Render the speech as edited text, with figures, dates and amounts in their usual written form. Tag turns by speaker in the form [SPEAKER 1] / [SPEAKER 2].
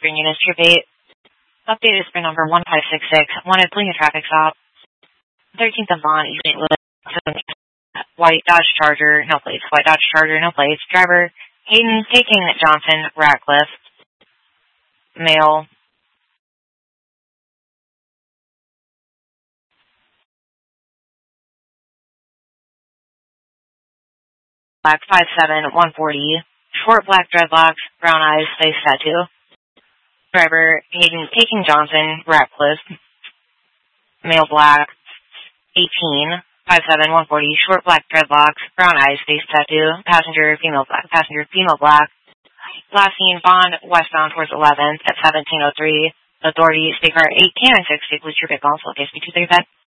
[SPEAKER 1] Green units, Trip 8. Updated sprint number 1566. Wanted pulling a traffic stop. 13th of Vaughn, East St. Louis. White Dodge Charger, no plates. White Dodge Charger, no plates. Driver Hayden taking Johnson, Ratcliffe. Male. Black 5'7", 140. Short black dreadlocks, brown eyes, face tattoo. Driver Hayden taking Johnson, Ratcliffe. Male black, 18, 5'7", 140. Short black dreadlocks, brown eyes, face tattoo. Passenger female black. Passenger female black. Last seen Bond westbound towards 11th at 1703. Authority State Car 8 Cannon 6 State Police Trooper Gonzalo, case B235.